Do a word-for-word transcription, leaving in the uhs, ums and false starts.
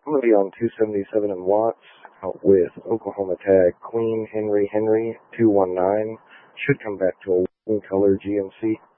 I'm going to be on two seventy-seven in Watts out with Oklahoma tag Queen Henry Henry two one nine. Should come back to a color G M C.